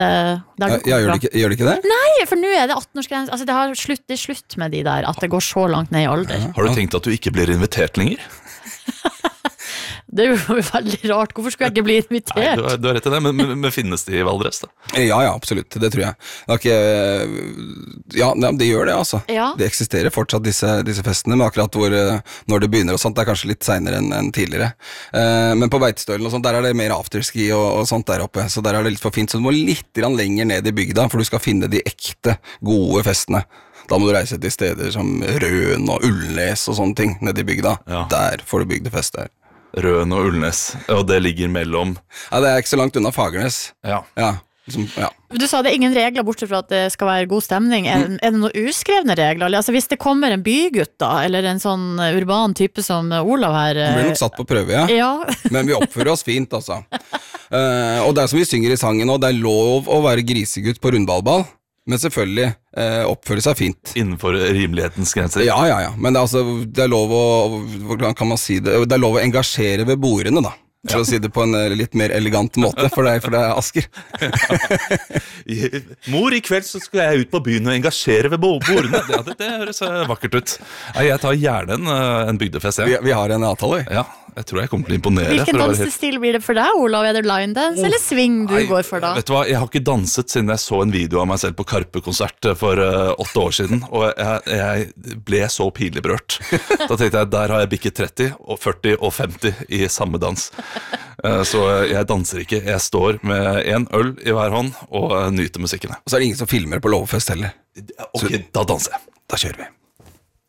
Gjør det ikke det? Nei, for nå det 18-årsgrense. Altså, det er slutt med de der, at det går så langt ned i alder. Har du tenkt at du ikke blir invitert lenger? Det er jo veldig rart. Hvorfor skulle jeg ikke bli invitert? Nei, du har rett i det, men finnes de i Valdres da? Ja, absolutt, det tror jeg. Det det gjør det altså. Ja. Det eksisterer fortsatt disse festene, men akkurat når det begynner og sånt, det er kanskje litt senere enn tidligere. Men på Beitostølen og sånt, der er det mer afterski og sånt der oppe, så der er det litt for fint, så du må litt lenger ned i bygda, for du skal finne de ekte, gode festene. Da må du reise til steder som Røen og Ullnes og sånne ting, ned i bygda. Ja. Der får du bygdefest der. Røen og Ullnes, og det ligger mellom... Ja, det er ikke så langt unna Fagernes. Ja. Du sa det er ingen regler bortsett fra at det skal være god stemning. Er det noen uskrevne regler? Altså hvis det kommer en bygutt da, eller en sånn urban type som Olav her... Han blir nok satt på prøve, ja. Men vi oppfører oss fint, altså. Og det er som vi synger i sangen nå, det er lov å være grisegutt på rundballball. Men selvfølgelig oppføre seg fint. Innenfor rimelighetens grenser. Ja. Men det er lov å, hvordan kan man si det? Det er lov å engasjere ved bordene da. For å si det på en litt mer elegant måte, for det er Asker. Mor, i kveld så skal jeg ut på byen og engasjere ved bordene. Det høres vakkert ut. Jeg tar gjerne en bygdefest. Vi har en avtale. Ja, jeg tror jeg kommer til å imponere. Hvilken dansestil blir det for deg, Olav? Er det line dance eller swing du går for da? Vet du hva, jeg har ikke danset siden jeg så en video av meg selv på Karpe-konsert for 8 år siden, og jeg ble så pinlig berørt. Da tenkte jeg, der har jeg bikket 30, og 40 og 50 i samme dans. Så jeg danser ikke, jeg står med en øl i hver hånd og nyter musikken. Og så er det ingen som filmer på lovfest heller. Ok, da danser jeg. Da kjører vi.